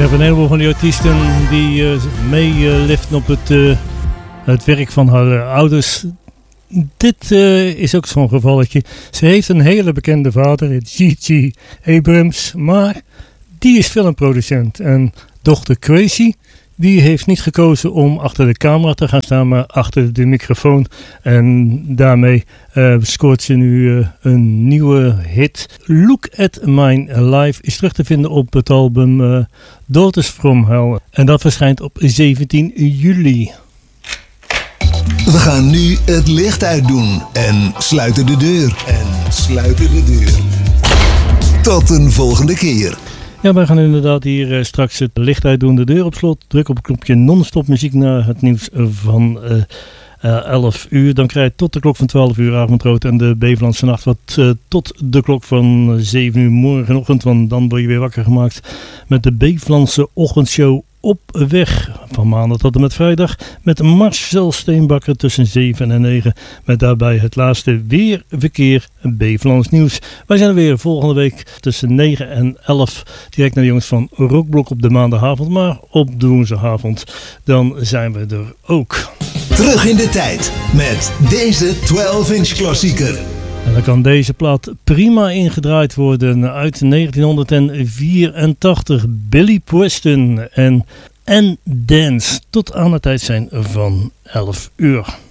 hebben een heleboel van die artiesten die meeliften op het werk van haar ouders. Dit is ook zo'n gevalletje. Ze heeft een hele bekende vader, Gigi Abrams, maar die is filmproducent. En dochter Crazy, die heeft niet gekozen om achter de camera te gaan staan, maar achter de microfoon. En daarmee scoort ze nu een nieuwe hit. Look at Mine Life is terug te vinden op het album Daughters from Hell. En dat verschijnt op 17 juli. We gaan nu het licht uitdoen en sluiten de deur. Tot een volgende keer. Ja, wij gaan inderdaad hier straks het licht uitdoen, de deur op slot. Druk op het knopje non-stop muziek naar het nieuws van 11 uur. Dan krijg je tot de klok van 12 uur Avondrood en de Bevelandse Nacht wat tot de klok van 7 uur morgenochtend. Want dan word je weer wakker gemaakt met de Bevelandse ochtendshow op weg. Van maandag tot en met vrijdag met Marcel Steenbakker tussen 7 en 9. Met daarbij het laatste weerverkeer Bevelands nieuws. Wij zijn er weer volgende week tussen 9 en 11. Direct naar de jongens van Rockblok op de maandagavond. Maar op de woensdagavond dan zijn we er ook. Terug in de tijd met deze 12-inch klassieker. En dan kan deze plaat prima ingedraaid worden uit 1984. Billy Preston en Dance tot aan de tijd zijn van 11 uur.